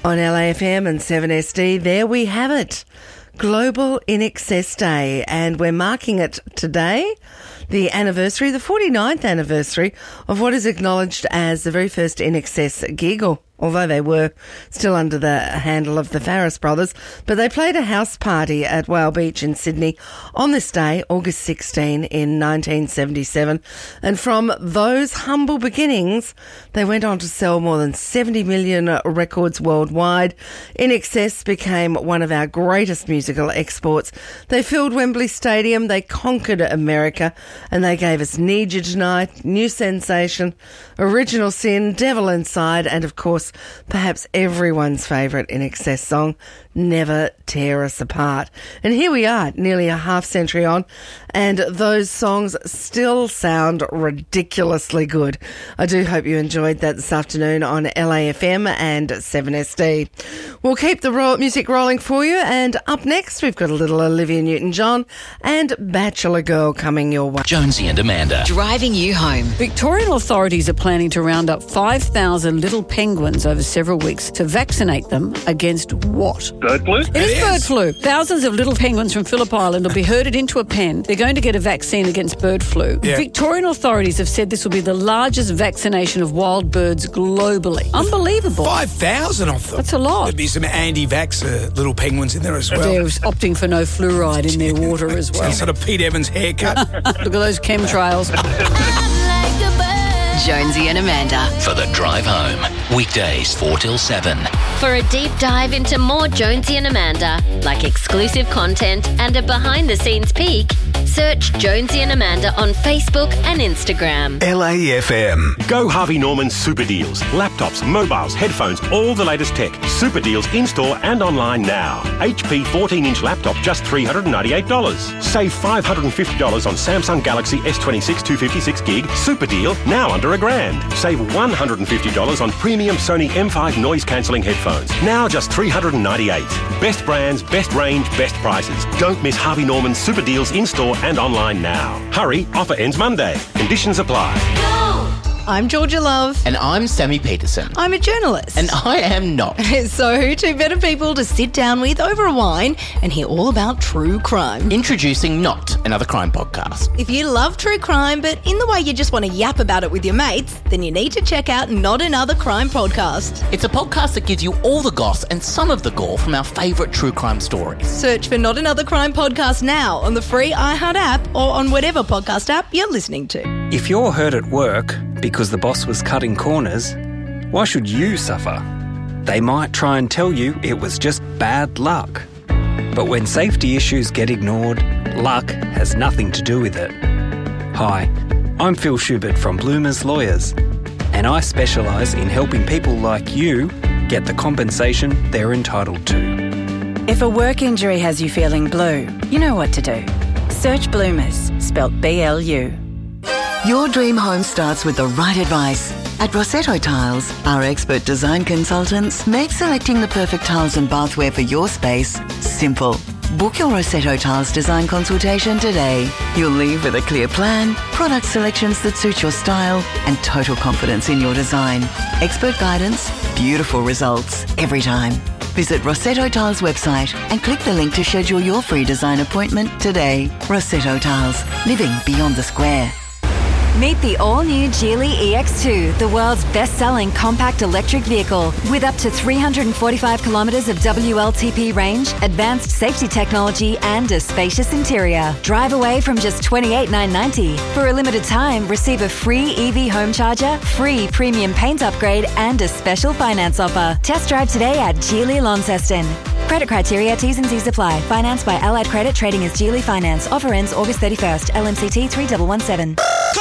On LAFM and 7SD, there we have it. Global INXS Day, and we're marking it today, the anniversary, the 49th anniversary of what is acknowledged as the very first INXS gig, although they were still under the handle of the Farris brothers. But they played a house party at Whale Beach in Sydney on this day, August 16 in 1977. And from those humble beginnings, they went on to sell more than 70 million records worldwide. INXS became one of our greatest musical exports. They filled Wembley Stadium, they conquered America, and they gave us Need You Tonight, New Sensation, Original Sin, Devil Inside, and of course, perhaps everyone's favourite INXS song, Never Tear Us Apart. And here we are, nearly a half century on, and those songs still sound ridiculously good. I do hope you enjoyed that this afternoon on LAFM and 7SD. We'll keep the music rolling for you, and up next we've got a little Olivia Newton-John and Bachelor Girl coming your way. Jonesy and Amanda. Driving you home. Victorian authorities are planning to round up 5,000 little penguins over several weeks to vaccinate them against what? Bird flu? It is bird flu. Thousands of little penguins from Phillip Island will be herded into a pen. They're going to get a vaccine against bird flu. Yeah. Victorian authorities have said this will be the largest vaccination of wild birds globally. Unbelievable. 5,000 of them. That's a lot. There'd be some anti-vaxxer little penguins in there as well. They're opting for no fluoride in their water as well. Some sort of Pete Evans haircut. Look at those chemtrails. Jonesy and Amanda. For the drive home. Weekdays 4 till 7. For a deep dive into more Jonesy and Amanda, like exclusive content and a behind-the-scenes peek, search Jonesy and Amanda on Facebook and Instagram. LAFM. Go Harvey Norman Super Deals. Laptops, mobiles, headphones, all the latest tech. Super Deals in-store and online now. HP 14-inch laptop, just $398. Save $550 on Samsung Galaxy S26 256 gig. Super deal, now under $1,000. Save $150 on premium Sony M5 noise-cancelling headphones. Now just $398. Best brands, best range, best prices. Don't miss Harvey Norman Super Deals in-store and online now. Hurry, offer ends Monday. Conditions apply. I'm Georgia Love. And I'm Sammy Peterson. I'm a journalist. And I am not. So, two better people to sit down with over a wine and hear all about true crime. Introducing Not, another crime podcast. If you love true crime, but in the way you just want to yap about it with your mates, then you need to check out Not Another Crime Podcast. It's a podcast that gives you all the goss and some of the gore from our favourite true crime stories. Search for Not Another Crime Podcast now on the free iHeart app or on whatever podcast app you're listening to. If you're hurt at work because the boss was cutting corners, why should you suffer? They might try and tell you it was just bad luck. But when safety issues get ignored, luck has nothing to do with it. Hi, I'm Phil Schubert from Bloomers Lawyers, and I specialise in helping people like you get the compensation they're entitled to. If a work injury has you feeling blue, you know what to do. Search Bloomers, spelt B-L-U. Your dream home starts with the right advice. At Rossetto Tiles, our expert design consultants make selecting the perfect tiles and bathware for your space simple. Book your Rossetto Tiles design consultation today. You'll leave with a clear plan, product selections that suit your style, and total confidence in your design. Expert guidance, beautiful results every time. Visit Rossetto Tiles website and click the link to schedule your free design appointment today. Rossetto Tiles, living beyond the square. Meet the all-new Geely EX2, the world's best-selling compact electric vehicle. With up to 345 kilometres of WLTP range, advanced safety technology and a spacious interior. Drive away from just $28,990. For a limited time, receive a free EV home charger, free premium paint upgrade and a special finance offer. Test drive today at Geely Launceston. Credit criteria, T's and C's apply. Financed by Allied Credit, trading as Geely Finance. Offer ends August 31st. LMCT 3117.